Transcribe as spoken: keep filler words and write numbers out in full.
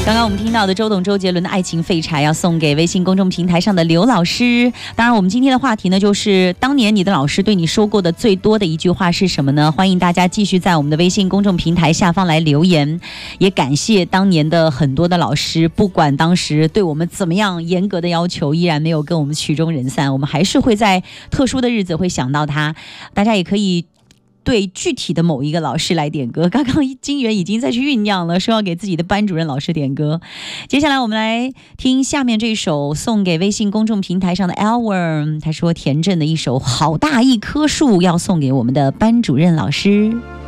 刚刚我们听到的周董周杰伦的爱情废柴要送给微信公众平台上的刘老师。当然我们今天的话题呢，就是当年你的老师对你说过的最多的一句话是什么呢？欢迎大家继续在我们的微信公众平台下方来留言，也感谢当年的很多的老师，不管当时对我们怎么样严格的要求，依然没有跟我们曲终人散，我们还是会在特殊的日子会想到他。大家也可以对具体的某一个老师来点歌，刚刚金源已经在去酝酿了，说要给自己的班主任老师点歌。接下来我们来听下面这首送给微信公众平台上的 Elworm， 他说田震的一首好大一棵树要送给我们的班主任老师。